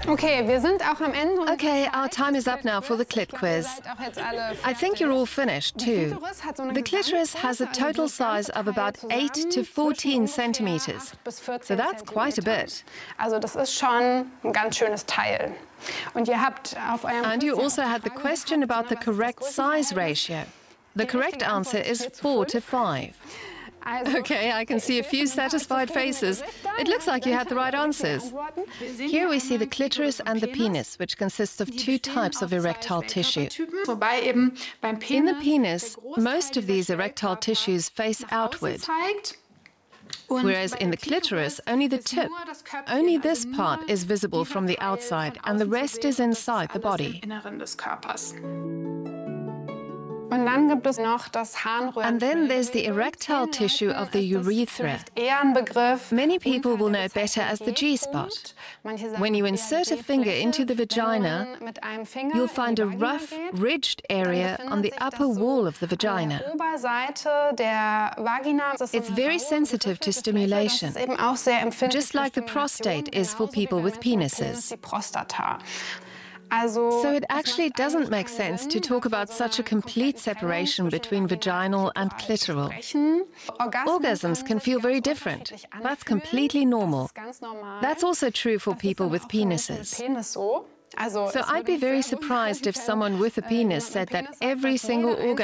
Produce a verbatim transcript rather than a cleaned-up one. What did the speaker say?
Okay, wir sind auch am Ende. Okay, our time is up now for the clit quiz. I think you're all finished too. The clitoris has a total size of about eight to fourteen centimeters, so that's quite a bit. Also das ist schon ein ganz schönes Teil. Und ihr habt auf eurem And you also had the question about the correct size ratio. The correct answer is four to five. Okay, I can see a few satisfied faces. It looks like you had the right answers. Here we see the clitoris and the penis, which consists of two types of erectile tissue. In the penis, most of these erectile tissues face outward, whereas in the clitoris, only the tip, only this part is visible from the outside, and the rest is inside the body. And then there's the erectile tissue of the urethra. Many people will know it better as the G-spot. When you insert a finger into the vagina, you'll find a rough, ridged area on the upper wall of the vagina. It's very sensitive to stimulation, just like the prostate is for people with penises. So it actually doesn't make sense to talk about such a complete separation between vaginal and clitoral. Orgasms can feel very different. That's completely normal. That's also true for people with penises. So I'd be very surprised if someone with a penis said that every single orgasm